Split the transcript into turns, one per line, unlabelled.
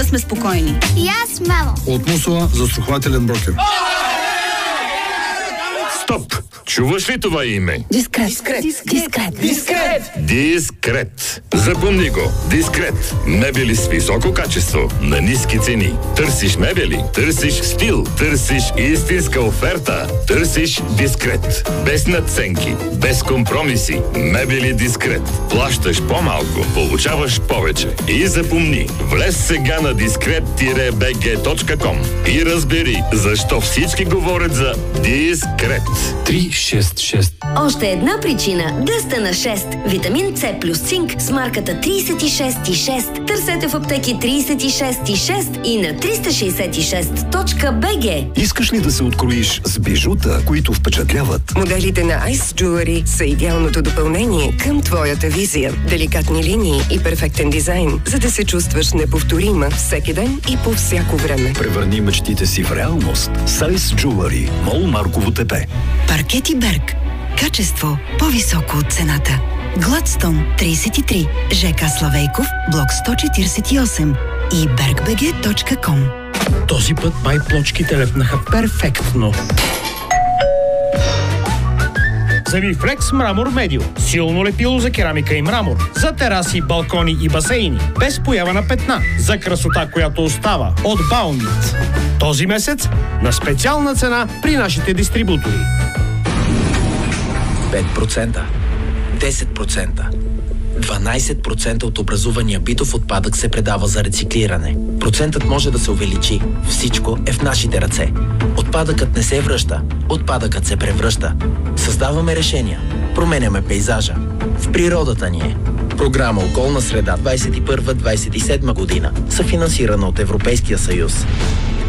сме спокойни.
И аз, мамо.
От Мусола застрахователен брокер.
Стоп! Чуваш ли това име? Дискрет. Запомни го. Дискрет. Мебели с високо качество на ниски цени. Търсиш мебели, търсиш стил, търсиш истинска оферта. Търсиш Дискрет. Без надценки, без компромиси. Мебели Дискрет. Плащаш по-малко, получаваш повече. И запомни, влез сега на discret-bg.com и разбери защо всички говорят за Дискрет.
366.
Още една причина да сте на 6. Витамин С плюс цинк с марката 36,6. Търсете в аптеки 36,6 и на 366.bg.
Искаш ли да се откроиш с бижута, които впечатляват?
Моделите на Ice Jewelry са идеалното допълнение към твоята визия. Деликатни линии и перфектен дизайн, за да се чувстваш неповторима всеки ден и по всяко време.
Превърни мечтите си в реалност с Ice Jewelry. Мол Марково ТП.
Паркет и Берг. Качество по-високо от цената. Гладстон 33, ЖК Славейков, блок 148 и bergbg.com.
Този път май плочките лепнаха перфектно. Замифлекс Мрамор Медио. Силно лепило за керамика и мрамор. За тераси, балкони и басейни. Без поява на петна. За красота, която остава. От Баунит. Този месец на специална цена при нашите дистрибутори.
5%, 10%, 12% от образувания битов отпадък се предава за рециклиране. Процентът може да се увеличи. Всичко е в нашите ръце. Отпадъкът не се връща. Отпадъкът се превръща. Създаваме решения. Променяме пейзажа. В природата ни е. Програма Околна среда 21-27 година. Съфинансирана от Европейския съюз.